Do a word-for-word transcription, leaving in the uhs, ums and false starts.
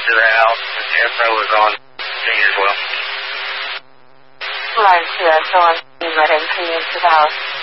to the house. The info was on scene as well. Line two, so on scene, right into the house.